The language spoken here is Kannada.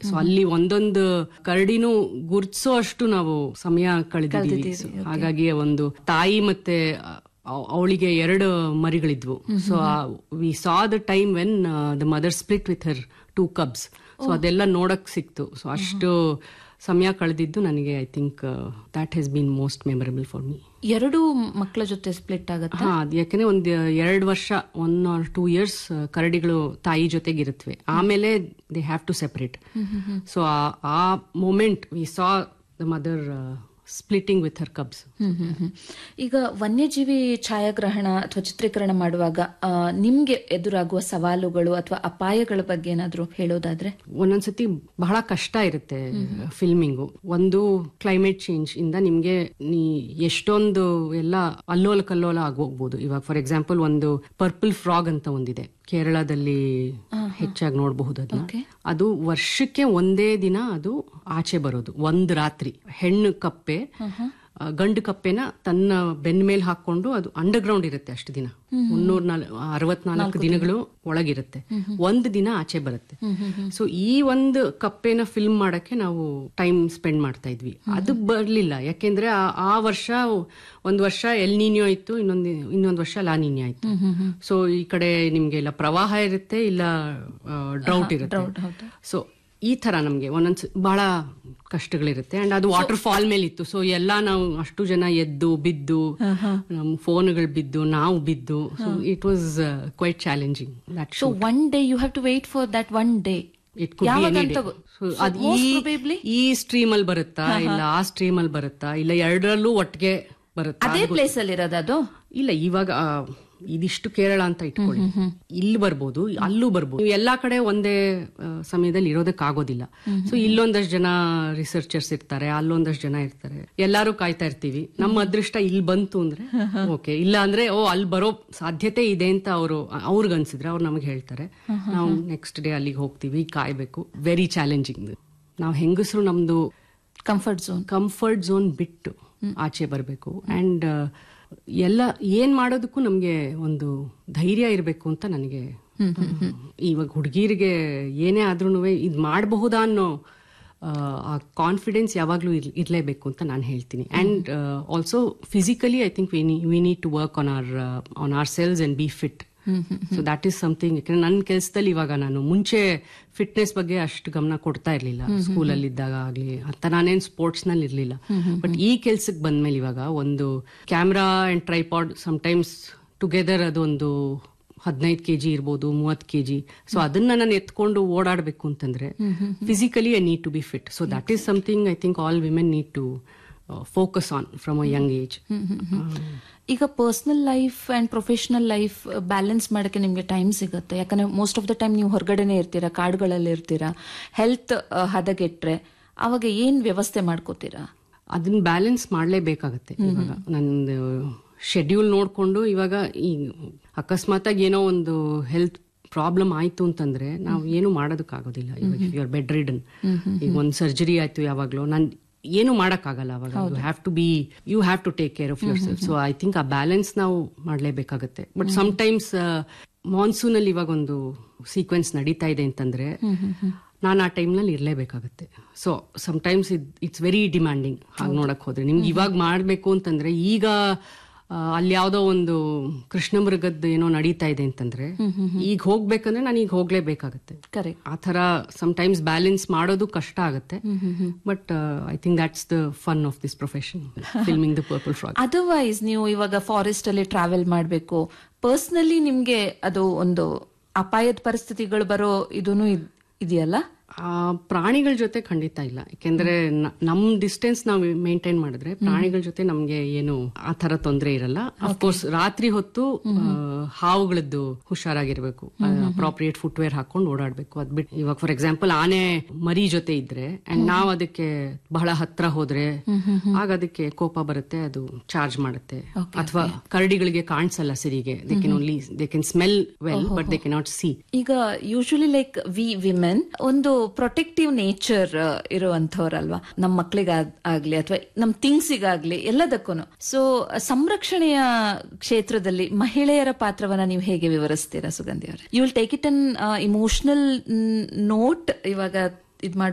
ಸೊ ಅಲ್ಲಿ ಒಂದೊಂದು ಕರಡಿನೂ ಗುರ್ತಿಸೋ ಅಷ್ಟು ನಾವು ಸಮಯ ಕಳೆದಿದ್ದೀವಿ. ಹಾಗಾಗಿ ಒಂದು ತಾಯಿ ಮತ್ತೆ ಅವಳಿಗೆ 2 ಮರಿಗಳಿದ್ವು. So we saw the time when the mother split with her 2 cubs. So ಅದೆಲ್ಲ ನೋಡಕ್ ಸಿಕ್ತು. ಸೊ ಅಷ್ಟು ಸಮಯ ಕಳೆದಿದ್ದು ನನಗೆ I think that has been most memorable for me. 2 ಮಕ್ಕಳ ಜೊತೆ ಸ್ಪ್ಲಿಟ್ ಆಗುತ್ತೆ. ಯಾಕಂದ್ರೆ ಒಂದು 2 ವರ್ಷ 1 or 2 years ಕರಡಿಗಳು ತಾಯಿ ಜೊತೆಗಿರುತ್ತವೆ. ಆಮೇಲೆ they have to separate. So ಆ moment we saw the mother splitting with her cubs. ಈಗ ವನ್ಯಜೀವಿ ಛಾಯಾಗ್ರಹಣ ಅಥವಾ ಚಿತ್ರೀಕರಣ ಮಾಡುವಾಗ ನಿಮ್ಗೆ ಎದುರಾಗುವ ಸವಾಲುಗಳು ಅಥವಾ ಅಪಾಯಗಳ ಬಗ್ಗೆ ಏನಾದ್ರು ಹೇಳೋದಾದ್ರೆ? ಒಂದೊಂದ್ಸತಿ ಬಹಳ ಕಷ್ಟ ಇರುತ್ತೆ ಫಿಲ್ಮಿಂಗು. ಒಂದು ಕ್ಲೈಮೇಟ್ ಚೇಂಜ್ ಇಂದ ನಿಮ್ಗೆ ಎಷ್ಟೊಂದು ಎಲ್ಲ ಅಲ್ಲೋಲ ಕಲ್ಲೋಲ ಆಗೋಗ್ಬೋದು. ಇವಾಗ ಫಾರ್ ಎಕ್ಸಾಂಪಲ್ ಒಂದು ಪರ್ಪಲ್ ಫ್ರಾಗ್ ಅಂತ ಒಂದಿದೆ, ಕೇರಳದಲ್ಲಿ ಹೆಚ್ಚಾಗಿ ನೋಡಬಹುದು ಅದನ್ನ. ಅದು ವರ್ಷಕ್ಕೆ ಒಂದೇ ದಿನ ಅದು ಆಚೆ ಬರೋದು, ಒಂದು ರಾತ್ರಿ. ಹೆಣ್ಣು ಕಪ್ಪೆ ಗಂಡು ಕಪ್ಪೆನ ತನ್ನ ಬೆನ್ನ ಮೇಲೆ ಹಾಕೊಂಡು ಅದು ಅಂಡರ್ ಗ್ರೌಂಡ್ ಇರುತ್ತೆ ಅಷ್ಟು ದಿನ, 364 ದಿನಗಳು ಒಳಗಿರುತ್ತೆ, ಒಂದು ದಿನ ಆಚೆ ಬರುತ್ತೆ. ಸೊ ಈ ಒಂದು ಕಪ್ಪೆನ ಫಿಲ್ಮ್ ಮಾಡಕ್ಕೆ ನಾವು ಟೈಮ್ ಸ್ಪೆಂಡ್ ಮಾಡ್ತಾ ಇದ್ವಿ. ಅದು ಬರ್ಲಿಲ್ಲ, ಯಾಕೆಂದ್ರೆ ಆ ವರ್ಷ ಒಂದು ವರ್ಷ ಎಲ್ ನೀನ್ಯೋ ಇತ್ತು, ಇನ್ನೊಂದು ವರ್ಷ ಲಾ ನೀನ್ಯೋ ಇತ್ತು. ಸೊ ಈ ಕಡೆ ನಿಮ್ಗೆ ಇಲ್ಲ ಪ್ರವಾಹ ಇರುತ್ತೆ, ಇಲ್ಲ ಡ್ರೌಟ್ ಇರುತ್ತೆ. ಸೊ ಈ ತರ ನಮ್ಗೆ ಒಂದೊಂದ್ಸ ಬಹಳ ಕಷ್ಟಗಳಿರುತ್ತೆ. ಅಂಡ್ ಅದು ವಾಟರ್ ಫಾಲ್ ಮೇಲೆ ಇತ್ತು. ಸೊ ಎಲ್ಲ ನಾವು ಅಷ್ಟು ಜನ ಎದ್ದು ಬಿದ್ದು, ನಮ್ ಫೋನ್ಗಳು ಬಿದ್ದು, ನಾವು ಬಿದ್ದು. So it was quite challenging. So one day you have to wait for that one day. It could be any day. ಈ ಸ್ಟ್ರೀಮ್ ಅಲ್ಲಿ ಬರುತ್ತಾ, ಇಲ್ಲ ಆ ಸ್ಟ್ರೀಮ್ ಅಲ್ಲಿ ಬರುತ್ತಾ, ಇಲ್ಲ ಎರಡರಲ್ಲೂ ಒಟ್ಟಿಗೆ ಬರುತ್ತಾ? ಅದೇ ಪ್ಲೇಸ್ ಅಲ್ಲಿ ಇರೋದು ಅದು? ಇಲ್ಲ, ಇವಾಗ ಇದಿಷ್ಟು ಕೇರಳ ಅಂತ ಇಟ್ಕೊಳ್ಳಿ, ಇಲ್ಲಿ ಬರ್ಬೋದು, ಅಲ್ಲೂ ಬರ್ಬೋದು. ಎಲ್ಲಾ ಕಡೆ ಒಂದೇ ಸಮಯದಲ್ಲಿ ಇರೋದಕ್ಕಾಗೋದಿಲ್ಲ. ಸೊ ಇಲ್ಲೊಂದಷ್ಟು ಜನ ರಿಸರ್ಚರ್ಸ್ ಇರ್ತಾರೆ, ಅಲ್ಲೊಂದಷ್ಟು ಜನ ಇರ್ತಾರೆ, ಎಲ್ಲಾರು ಕಾಯ್ತಾ ಇರ್ತೀವಿ. ನಮ್ಮ ಅದೃಷ್ಟ ಇಲ್ಲಿ ಬಂತು ಅಂದ್ರೆ ಓಕೆ, ಇಲ್ಲ ಅಂದ್ರೆ ಅಲ್ಲಿ ಬರೋ ಸಾಧ್ಯತೆ ಇದೆ ಅಂತ ಅವ್ರಿಗೆ ಅನ್ಸಿದ್ರೆ ಅವ್ರು ನಮಗೆ ಹೇಳ್ತಾರೆ. ನಾವು ನೆಕ್ಸ್ಟ್ ಡೇ ಅಲ್ಲಿಗೆ ಹೋಗ್ತೀವಿ, ಕಾಯ್ಬೇಕು. Very challenging. ನಾವು ಹೆಂಗಸರು ನಮ್ದು ಕಂಫರ್ಟ್ ಝೋನ್ ಬಿಟ್ಟು ಆಚೆ ಬರಬೇಕು. ಅಂಡ್ ಎಲ್ಲ ಏನ್ ಮಾಡೋದಕ್ಕೂ ನಮ್ಗೆ ಒಂದು ಧೈರ್ಯ ಇರಬೇಕು ಅಂತ ನನಗೆ. ಇವಾಗ ಹುಡುಗಿರಿಗೆ ಏನೇ ಆದ್ರೂ ಇದ್ ಮಾಡಬಹುದಾ ಅನ್ನೋ ಆ ಕಾನ್ಫಿಡೆನ್ಸ್ ಯಾವಾಗ್ಲೂ ಇರ್ಲೇಬೇಕು ಅಂತ ನಾನು ಹೇಳ್ತೀನಿ. And also physically I think we need to work on our selves and B fit. So that is something. ಯಾಕಂದ್ರೆ ನನ್ನ ಕೆಲಸದಲ್ಲಿ ಇವಾಗ ನಾನು ಮುಂಚೆ ಫಿಟ್ನೆಸ್ ಬಗ್ಗೆ ಅಷ್ಟು ಗಮನ ಕೊಡ್ತಾ ಇರ್ಲಿಲ್ಲ, ಸ್ಕೂಲಲ್ಲಿ ಇದ್ದಾಗ ಆಗ್ಲಿ ಅಂತ. ನಾನೇನ್ ಸ್ಪೋರ್ಟ್ಸ್ ನಲ್ಲಿ ಇರ್ಲಿಲ್ಲ. ಬಟ್ ಈ ಕೆಲ್ಸಕ್ಕೆ ಬಂದ್ಮೇಲೆ ಇವಾಗ ಒಂದು camera and tripod sometimes together ಅದೊಂದು 15 kg ಇರ್ಬೋದು, 30 kg. ಸೊ ಅದನ್ನ ನಾನು ಎತ್ಕೊಂಡು ಓಡಾಡಬೇಕು ಅಂತಂದ್ರೆ physically I need to B fit. So that is something I think all women need to focus on from a young age. ಈಗ personal life and professional life balance ಮಾಡಕ್ಕೆ ನಿಮ್ಗೆ ಟೈಮ್ ಸಿಗುತ್ತೆ? ಯಾಕಂದ್ರೆ ಮೋಸ್ಟ್ ಆಫ್ ದ ಟೈಮ್ ನೀವು ಹೊರಗಡೆನೆ ಇರ್ತೀರಾ, ಕಾಡುಗಳಲ್ಲಿ ಇರ್ತೀರಾ. ಹೆಲ್ತ್ ಹದಗೆಟ್ರೆ ಅವಾಗ ಏನ್ ವ್ಯವಸ್ಥೆ ಮಾಡ್ಕೋತೀರಾ? ಅದನ್ನ ಬ್ಯಾಲೆನ್ಸ್ ಮಾಡ್ಲೇಬೇಕಾಗತ್ತೆ. ಇವಾಗ ನಂದು ಶೆಡ್ಯೂಲ್ ನೋಡ್ಕೊಂಡು ಇವಾಗ ಈ ಅಕಸ್ಮಾತ್ ಆಗಿ ಏನೋ ಒಂದು ಹೆಲ್ತ್ ಪ್ರಾಬ್ಲಮ್ ಆಯ್ತು ಅಂತಂದ್ರೆ ನಾವು ಏನು ಮಾಡೋದಕ್ಕಾಗೋದಿಲ್ಲ. ಇವಾಗ ಯು ಆರ್ ಬೆಡ್ ರಿಡನ್, ಈಗ ಒಂದು ಸರ್ಜರಿ ಆಯ್ತು, ಯಾವಾಗ್ಲೂ ನಾನು ಏನು ಮಾಡಕ್ಕಾಗಲ್ಲ. ಅವಾಗ you have to take care of your self. So I think ಆ ಬ್ಯಾಲೆನ್ಸ್ ನಾವು ಮಾಡ್ಲೇಬೇಕಾಗತ್ತೆ. ಬಟ್ ಸಮ್ಟೈಮ್ಸ್ ಮಾನ್ಸೂನ್ ಅಲ್ಲಿ ಇವಾಗ ಒಂದು ಸೀಕ್ವೆನ್ಸ್ ನಡೀತಾ ಇದೆ ಅಂತಂದ್ರೆ ನಾನು ಆ ಟೈಮ್ನಲ್ಲಿ ಇರ್ಲೇಬೇಕಾಗತ್ತೆ. So sometimes it's very demanding. ಹಾಗೆ ನೋಡಕ್ ಹೋದ್ರೆ ನಿಮ್ಗೆ ಇವಾಗ ಮಾಡ್ಬೇಕು ಅಂತಂದ್ರೆ, ಈಗ ಅಲ್ಲಿ ಯಾವ್ದೋ ಒಂದು ಕೃಷ್ಣ ಮೃಗದ ಏನೋ ನಡೀತಾ ಇದೆ ಅಂತಂದ್ರೆ ಈಗ ಹೋಗ್ಬೇಕಂದ್ರೆ ನಾನು ಈಗ ಹೋಗ್ಲೇಬೇಕಾಗತ್ತೆ. ಆ ತರ ಸಮ್ಟೈಮ್ಸ್ ಬ್ಯಾಲೆನ್ಸ್ ಮಾಡೋದು ಕಷ್ಟ ಆಗತ್ತೆ. But I think that's the fun of this profession, filming the purple frog. Otherwise ನೀವು ಇವಾಗ ಫಾರೆಸ್ಟ್ ಅಲ್ಲಿ ಟ್ರಾವೆಲ್ ಮಾಡ್ಬೇಕು, ಪರ್ಸನಲಿ ನಿಮ್ಗೆ ಅದು ಒಂದು ಅಪಾಯದ ಪರಿಸ್ಥಿತಿಗಳು ಬರೋ ಇದೂನು ಇದೆಯಲ್ಲ? ಪ್ರಾಣಿಗಳ ಜೊತೆ ಖಂಡಿತ ಇಲ್ಲ. ಯಾಕೆಂದ್ರೆ ನಮ್ ಡಿಸ್ಟೆನ್ಸ್ ನಾವು ಮೇಂಟೈನ್ ಮಾಡಿದ್ರೆ ಪ್ರಾಣಿಗಳ ಜೊತೆ ನಮ್ಗೆ ಏನು ಆ ತರ ತೊಂದರೆ ಇರಲ್ಲ. ಅಫ್ಕೋರ್ಸ್ ರಾತ್ರಿ ಹೊತ್ತು ಹಾವುಗಳದ್ದು ಹುಷಾರಾಗಿರ್ಬೇಕು, ಅಪ್ರಾಪ್ರಿಯೇಟ್ ಫುಟ್ವೇರ್ ಹಾಕೊಂಡು ಓಡಾಡ್ಬೇಕು. ಅದ್ ಬಿಟ್ಟು ಇವಾಗ ಫಾರ್ ಎಕ್ಸಾಂಪಲ್ ಆನೆ ಮರಿ ಜೊತೆ ಇದ್ರೆ ಅಂಡ್ ನಾವ್ ಅದಕ್ಕೆ ಬಹಳ ಹತ್ರ ಹೋದ್ರೆ ಆಗ ಅದಕ್ಕೆ ಕೋಪ ಬರುತ್ತೆ, ಅದು ಚಾರ್ಜ್ ಮಾಡುತ್ತೆ. ಅಥವಾ ಕರಡಿಗಳಿಗೆ ಕಾಣಿಸಲ್ಲ ಸರಿಗೆ, they can smell well but they cannot see. ಈಗ ಯೂಶುವಲಿ ಲೈಕ್ ವಿ ವಿಮೆನ್ ಒಂದು ಪ್ರೊಟೆಕ್ಟಿವ್ ನೇಚರ್ ಇರುವಂತವ್ರಲ್ವಾ, ನಮ್ಮ ಮಕ್ಕಳಿಗಾಗ್ಲಿ ಅಥವಾ ನಮ್ ಥಿಂಗ್ಸಿಗಾಗ್ಲಿ ಎಲ್ಲದಕ್ಕೂ. ಸೊ ಸಂರಕ್ಷಣೆಯ ಕ್ಷೇತ್ರದಲ್ಲಿ ಮಹಿಳೆಯರ ಪಾತ್ರವನ್ನ ನೀವು ಹೇಗೆ ವಿವರಿಸ್ತೀರಾ ಸುಗಂಧಿ ಅವರೇ? You will take it an emotional note ಇವಾಗ ಇದ್